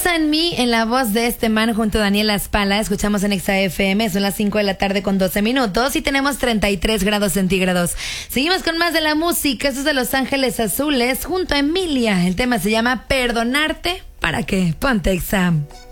Piensa en mí, en la voz de este man junto a Daniela Spala. Escuchamos en Exa FM, son las 5 de la tarde con 12 minutos y tenemos 33 grados centígrados. Seguimos con más de la música. Esto es de Los Ángeles Azules junto a Emilia. El tema se llama Perdonarte. ¿Para qué? Ponte Exa.